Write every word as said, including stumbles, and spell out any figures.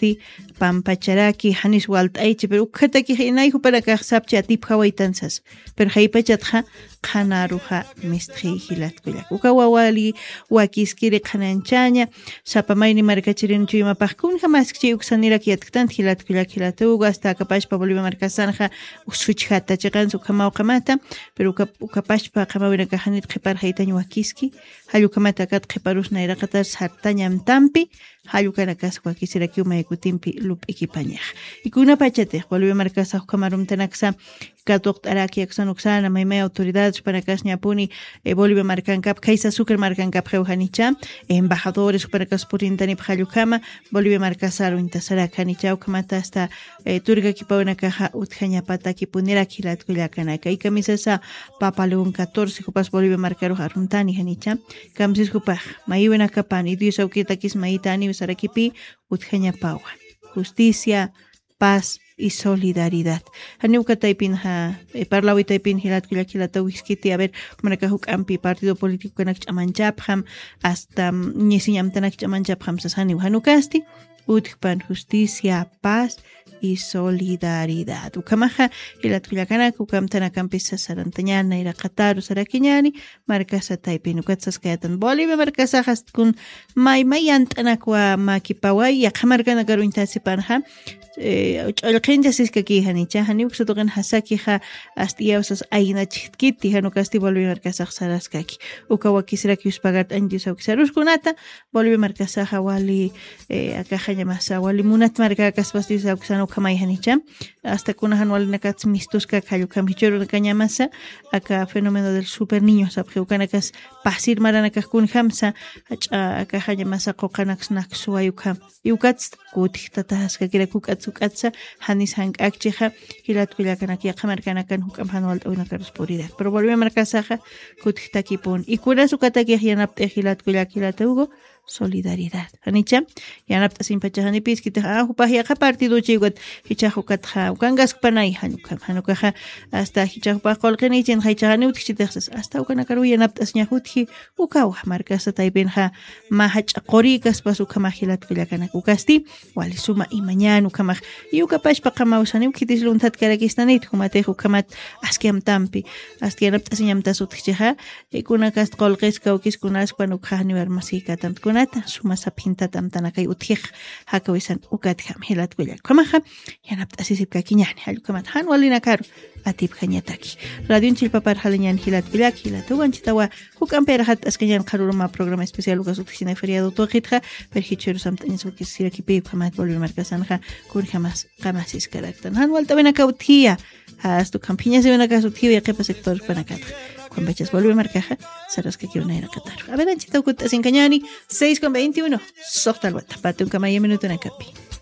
kasti pampacharaki hanis walt'aychi pero ukhataki hinayhu para kaqsapchi atip hawaytansas pero haypachatqa qhanaruqa mistqi hilatkullak uka wawali wakiskiri qhananchaña sapamayni markachirinchu imapaqkunqa maskchi uksaniraki yatktan hilatkullak hilatuga hasta akapashpa Bolivia markasanja usuchhata chiqansu qhamawqamata pero uka ukapashpa qhamawina kahanit qhipar haytaña wakiski hallukamata kat qhiparusnayraqata sartañamtampi hallukana kasqa kisiraki umaykutimpi lup'ikipañaq ikuna pachate Bolivia markasaq kamarumtanaksa katuq t'araki aksan uksana maymay autoridades para kasñapuni eh, Bolivia markankap kaisa sucre markankap qewhanicha embajadores para kaspurintani hallukama Bolivia markasaru intasara kanichau kamata hasta eh, turga kipawna kaja utjañapata kipunera kilatkullakana kay kamisasa papa león catorce kupas Bolivia markaru haruntani hanicha kamsis kupaj mayuena kapani dios aukitakis maitani usarakipi utjañapawa justicia paz y solidaridad. Haniuka taipin ha e parlawi taipin hilat kila kila tawiskiti a ver manaka huk ampi partido político kanak chamanchapham hasta ñesiñam tanak chamanchapham sasani hanukasti utpan justicia paz y solidaridad. Ukamaha hilat kila kanak ukam tanakampisa sarantañana ira qataru sarakiñani markasa taipin ukatsas kayatan Bolivia markasa hast kun may mayant anakwa makipaway yaqamarkana garuintasipanha ch'olqincha siskaki hanicha hani uksutuqan hasakija astiyausas ayna chitkiti hanukasti Bolivia markasaq saraskaki uka wakisraki uspagat anjis aukisaruskunata Bolivia markasaqa wali akajaña masa wali munat marka kaspastis auksano kamay hanicha hasta kunahan wali nakats mistuska kalluka michero kañamasa aka fenómeno del super niño sabje ukanakas pasir maranakaj kun hamsa akajaña masa qoqanax naksuayuka yukats kutihtatasqa kira kukat sukatsa hanis hank'akchiqa hilatkullakanaki yaqamarkanakan huk'am hanual t'uynakaros puridaq pero Bolivia markasaqa kutihtakipun ikuna sukataki yanapt'ej hilatkullak hilatawgo solidaridad hanicha yanapt'a sinpachahanipis kitaq ahupaj yaqa partidochiwat hichahukatqa ukangaskpanay hanukam hanukaqa hasta hichahupaj qolqinichin haychaqani utkichitaqsas hasta ukanakaru yanapt'as ñahutji ukawaj markasa taypinqa mahach'a qorikas ukhamaj hilatkullakanaka ukasti wali suma imañan ukamaj yukapashpa qamawsani ukitis luntat karakisnanit humatej ukamat askiamtampi askianapt'asiñamtas utkichiqa ikunakas qolqisqa ukiskunaspan ukhajni warmasikatan nata suma sapinta tamtanakay uthiq hakawisan ukatham hilatkullak kamaja yanapt'asisipka kiñani hallukamat han walinakaru atipjañataki radio chilpapar halañan hilatkullak hilatuwanchitawa hukamperahat askañan qaruruma programa especial ukas utkisina feriado tuqitqa perhicheru samt'añas ukisirakipi qamat Bolivia markasanja kurjamas qamasis karaktan han waltabenaka uthiya hastu kampiñas benaka uthiya yaqipa sector panakata con bechas Bolivia marcaja sarasca que una era Qatar. A ver, anchita ukut asincañani seis con veintiuno. Sohtal wata, pate un camaya minuto en capi.